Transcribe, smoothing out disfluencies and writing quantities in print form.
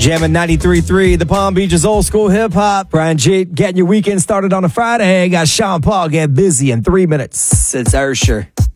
Jamming 93.3, the Palm Beaches old school hip hop. Brian G getting your weekend started on a Friday. Got Sean Paul, Get Busy in 3 minutes. It's Ursher.